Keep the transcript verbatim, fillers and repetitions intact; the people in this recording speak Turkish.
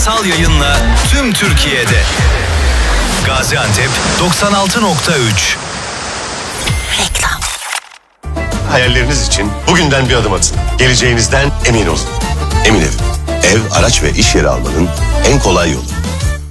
yasal yayınla tüm Türkiye'de. Gaziantep doksan altı nokta üç. Reklam. Hayalleriniz için bugünden bir adım atın. Geleceğinizden emin olun. Emin Ev. Ev, araç ve iş yeri almanın en kolay yolu.